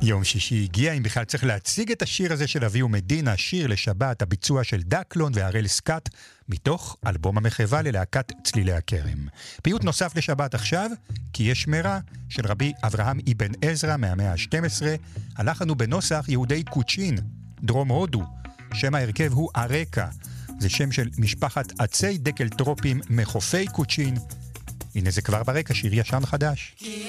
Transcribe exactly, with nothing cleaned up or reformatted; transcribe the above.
יום שישי הגיע, אם בכלל צריך להציג את השיר הזה של אביהו מדינה, שיר לשבת, הביצוע של דקלון והראל סקאט, מתוך אלבום המחווה ללהקת צלילי הכרם. פיוט נוסף לשבת עכשיו, כי יש מרע, של רבי אברהם אבן עזרא מהמאה ה-שתים עשרה, הלחן הוא בנוסח יהודי קוצ'ין, דרום הודו, שם ההרכב הוא ארקה, זה שם של משפחת עצי דקל טרופים מחופי קוצ'ין. הנה זה כבר ברקע, שיר ישן חדש.